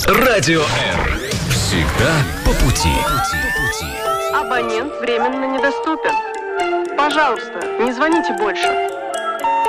Радио Р. Всегда по пути. Абонент временно недоступен. Пожалуйста, не звоните больше.